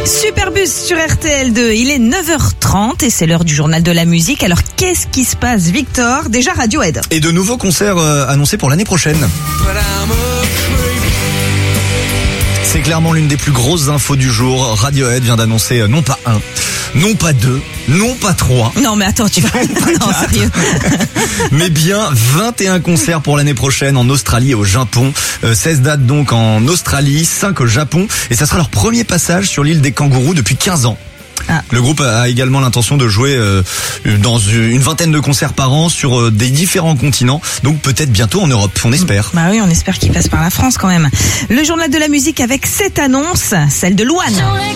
Superbus sur RTL2, il est 9h30 et c'est l'heure du journal de la musique. Alors qu'est-ce qui se passe, Victor? Déjà Radiohead. Et de nouveaux concerts annoncés pour l'année prochaine. C'est clairement l'une des plus grosses infos du jour. Radiohead vient d'annoncer non pas un, non pas deux, non pas trois. Non mais attends, tu vas... Non, sérieux. Mais bien 21 concerts pour l'année prochaine en Australie et au Japon. 16 dates donc en Australie, 5 au Japon. Et ça sera leur premier passage sur l'île des Kangourous depuis 15 ans. Ah. Le groupe a également l'intention de jouer dans une vingtaine de concerts par an sur des différents continents. Donc peut-être bientôt en Europe, on espère. Bah oui, on espère qu'il passe par la France quand même. Le journal de la musique avec cette annonce, celle de Louane.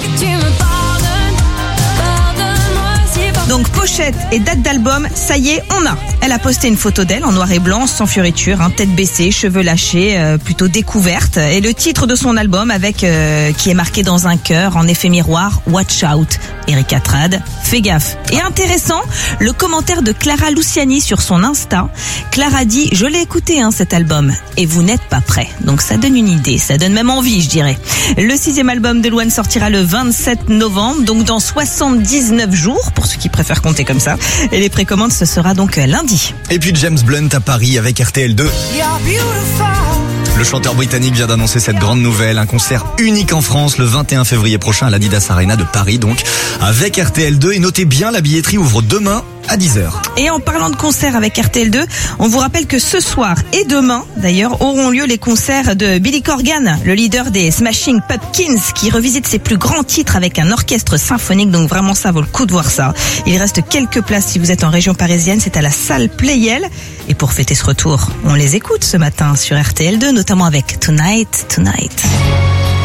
Donc pochette et date d'album, ça y est, on a. Elle a posté une photo d'elle en noir et blanc, sans fioriture, tête baissée, cheveux lâchés, plutôt découverte. Et le titre de son album avec qui est marqué dans un cœur, en effet miroir, Watch Out. Erika Trad, fais gaffe. Et intéressant, le commentaire de Clara Luciani sur son Insta. Clara dit, je l'ai écouté cet album, et vous n'êtes pas prêt. Donc ça donne une idée, ça donne même envie, je dirais. Le 6e album de Louane sortira le 27 novembre, donc dans 79 jours, pour ceux qui préfèrent compter comme ça. Et les précommandes, ce sera donc lundi. Et puis James Blunt à Paris avec RTL2. Le chanteur britannique vient d'annoncer cette grande nouvelle, un concert unique en France le 21 février prochain à l'Adidas Arena de Paris, donc avec RTL2. Et notez bien, la billetterie ouvre demain à 10h. Et en parlant de concerts avec RTL2, on vous rappelle que ce soir et demain, d'ailleurs, auront lieu les concerts de Billy Corgan, le leader des Smashing Pumpkins, qui revisite ses plus grands titres avec un orchestre symphonique. Donc vraiment, ça vaut le coup de voir ça. Il reste quelques places si vous êtes en région parisienne, c'est à la salle Playel. Et pour fêter ce retour, on les écoute ce matin sur RTL2, notamment avec Tonight, Tonight.